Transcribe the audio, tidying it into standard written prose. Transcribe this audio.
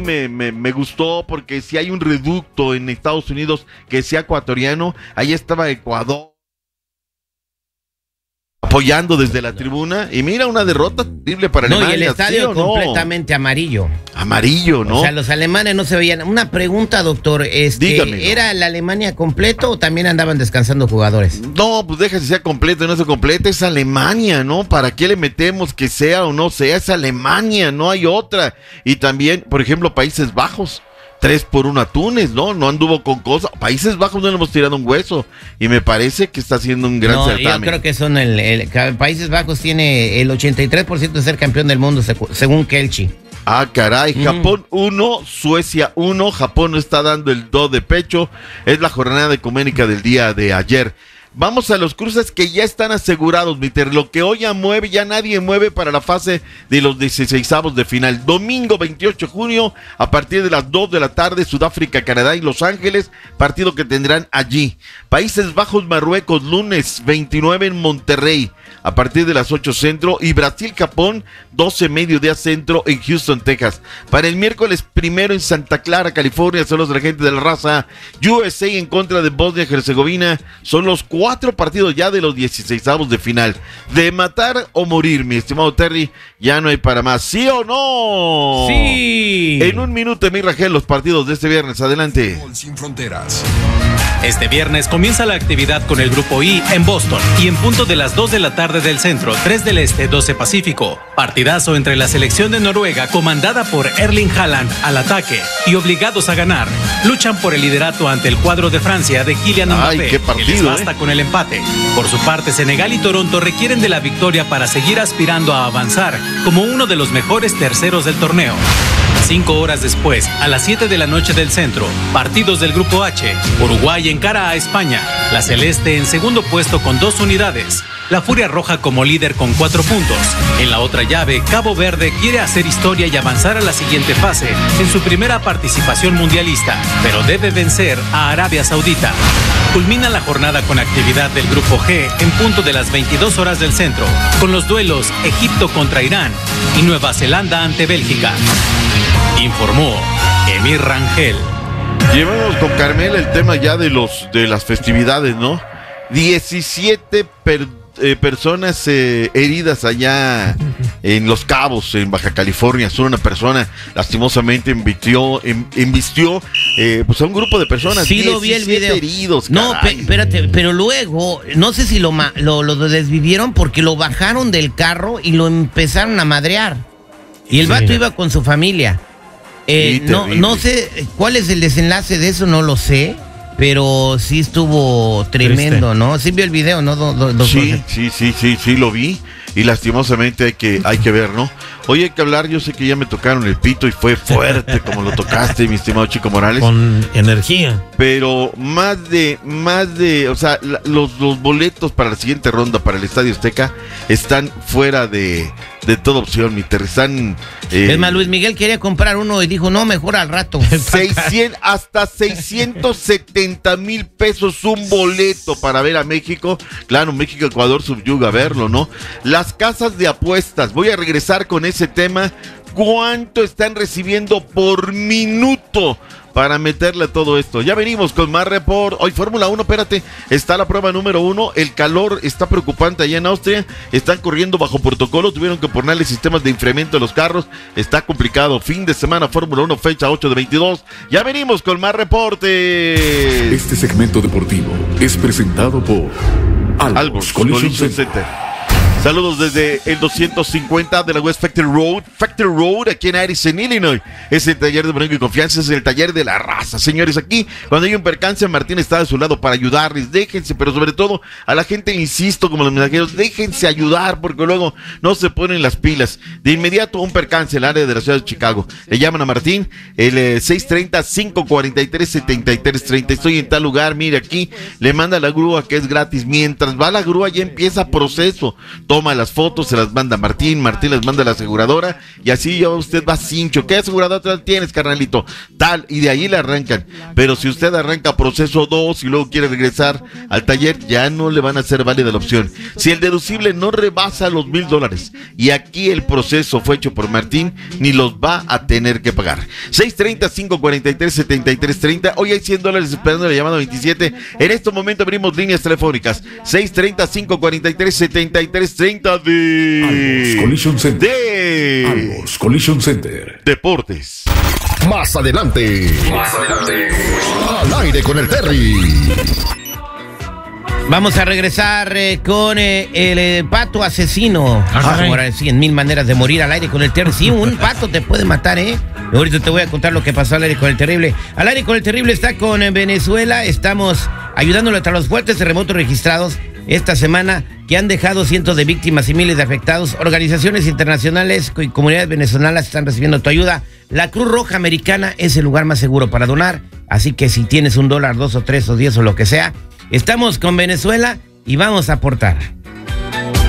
me gustó porque si hay un reducto en Estados Unidos que sea ecuatoriano, ahí estaba Ecuador apoyando desde la tribuna, y mira, una derrota terrible para Alemania. No, y el estadio completamente amarillo. Amarillo, ¿no? O sea, los alemanes no se veían. Una pregunta, doctor, Dígame, ¿era la Alemania completo o también andaban descansando jugadores? No, pues deja si sea completo o no sea completo, es Alemania, ¿no? ¿Para qué le metemos que sea o no sea? Es Alemania, no hay otra. Y también, por ejemplo, Países Bajos. 3-1 a Túnez, ¿no? No anduvo con cosas. Países Bajos no le hemos tirado un hueso. Y me parece que está haciendo un gran certamen. Yo creo que son Países Bajos tiene el 83% de ser campeón del mundo, según Kelchi. Ah, caray. Japón 1, Suecia 1. Japón no está dando el do de pecho. Es la jornada ecuménica del día de ayer. Vamos a los cruces que ya están asegurados, Miter. Lo que hoy ya mueve, ya nadie mueve para la fase de los 16avos de final. Domingo 28 de junio, a partir de las 2 de la tarde, Sudáfrica, Canadá y Los Ángeles, partido que tendrán allí. Países Bajos, Marruecos, lunes 29 en Monterrey, a partir de las 8 centro. Y Brasil, Japón, 12 mediodía centro en Houston, Texas. Para el miércoles 1 en Santa Clara, California, son los de la gente de la raza. USA en contra de Bosnia-Herzegovina. Son los 4 partidos ya de los 16avos de final. De matar o morir, mi estimado Terry, ya no hay para más. ¿Sí o no? Sí. En un minuto, mi Rangel, los partidos de este viernes. Adelante. Sin fronteras. Este viernes comienza la actividad con el Grupo I en Boston y en punto de las 2 de la tarde del centro, 3 del este, 12 pacífico. Partidazo entre la selección de Noruega, comandada por Erling Haaland, al ataque y obligados a ganar. Luchan por el liderato ante el cuadro de Francia de Kylian Mbappé, qué partido, que les basta con el empate. Por su parte, Senegal y Toronto requieren de la victoria para seguir aspirando a avanzar como uno de los mejores terceros del torneo. 5 horas después, a las 7 de la noche del centro, partidos del Grupo H. Uruguay encara a España, la Celeste en segundo puesto con 2 unidades, la Furia Roja como líder con 4 puntos. En la otra llave, Cabo Verde quiere hacer historia y avanzar a la siguiente fase en su primera participación mundialista, pero debe vencer a Arabia Saudita. Culmina la jornada con actividad del Grupo G en punto de las 22 horas del centro, con los duelos Egipto contra Irán y Nueva Zelanda ante Bélgica. Informó Emir Rangel. Llevamos con Carmela el tema ya de las festividades, ¿no? 17 personas heridas allá en Los Cabos, en Baja California. Solo una persona lastimosamente embistió pues a un grupo de personas. Sí, lo vi el video. Heridos, no, espérate, pero luego, no sé si lo desvivieron porque lo bajaron del carro y lo empezaron a madrear. Y el vato iba con su familia. No sé cuál es el desenlace de eso, no lo sé, pero sí estuvo tremendo, triste. ¿No? Sí vio el video, ¿no? Sí, lo vi y lastimosamente hay que ver, ¿no? Hoy hay que hablar, yo sé que ya me tocaron el pito y fue fuerte como lo tocaste, mi estimado Chico Morales. Con energía. Pero más de, o sea, los boletos para la siguiente ronda para el Estadio Azteca están fuera de toda opción, mi Terry. Están... es más, Luis Miguel quería comprar uno y dijo, no, mejor al rato. Hasta 670,000 pesos un boleto para ver a México. Claro, México-Ecuador subyuga a verlo, ¿no? Las casas de apuestas, voy a regresar con ese tema. ¿Cuánto están recibiendo por minuto para meterle a todo esto? Ya venimos con más report. Hoy Fórmula 1, espérate, está la prueba número 1. El calor está preocupante allá en Austria. Están corriendo bajo protocolo. Tuvieron que ponerle sistemas de enfriamiento a los carros. Está complicado. Fin de semana, Fórmula 1, fecha 8 de 22. Ya venimos con más reportes. Este segmento deportivo es presentado por Albos Collision Center. Saludos desde el 250 de la West Factory Road, aquí en Addison, Illinois. Es el taller de brinco y confianza, es el taller de la raza. Señores, aquí, cuando hay un percance, Martín está de su lado para ayudarles. Déjense, pero sobre todo a la gente, insisto, como los mensajeros, déjense ayudar, porque luego no se ponen las pilas. De inmediato, un percance en el área de la ciudad de Chicago. Le llaman a Martín, el 630-543-7330. Estoy en tal lugar, mire aquí, le manda la grúa que es gratis. Mientras va la grúa, ya empieza proceso. toma las fotos, se las manda a Martín les manda a la aseguradora, y así ya usted va cincho. ¿Qué aseguradora tienes, carnalito? Tal, y de ahí le arrancan. Pero si usted arranca proceso 2 y luego quiere regresar al taller, ya no le van a hacer válida la opción. Si el deducible no rebasa los $1,000 y aquí el proceso fue hecho por Martín, ni los va a tener que pagar. 630-543-7330. Hoy hay $100 esperando la llamada 27. En este momento abrimos líneas telefónicas. 630-543-7330 de Collision Center. de Collision Center. Deportes. Más adelante. Al aire con el Terry. Vamos a regresar con el pato asesino. Ahora sí, 1,000 maneras de morir al aire con el Terry. Sí, un pato te puede matar, ¿eh? Ahorita te voy a contar lo que pasó al aire con el terrible. Al aire con el terrible está con Venezuela. Estamos ayudándole tras los fuertes terremotos registrados esta semana que han dejado cientos de víctimas y miles de afectados. Organizaciones internacionales y comunidades venezolanas están recibiendo tu ayuda. La Cruz Roja Americana es el lugar más seguro para donar. Así que si tienes $1, 2 o 3 o 10 o lo que sea, estamos con Venezuela y vamos a aportar.